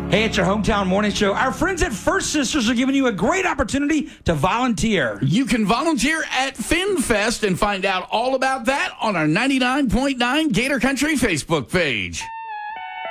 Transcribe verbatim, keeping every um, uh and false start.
Hey, it's your hometown morning show. Our friends at First Sisters are giving you a great opportunity to volunteer. You can volunteer at FinFest and find out all about that on our ninety-nine point nine Gator Country Facebook page.